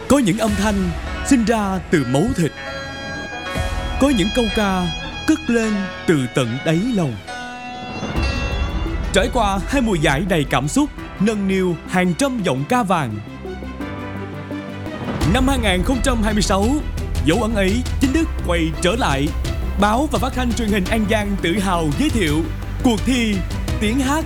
Có những âm thanh sinh ra từ máu thịt, có những câu ca cất lên từ tận đáy lòng. Trải qua 2 mùa giải đầy cảm xúc, nâng niu hàng trăm giọng ca vàng. Năm 2026, dấu ấn ấy chính thức quay trở lại. Báo và phát thanh truyền hình An Giang tự hào giới thiệu cuộc thi tiếng hát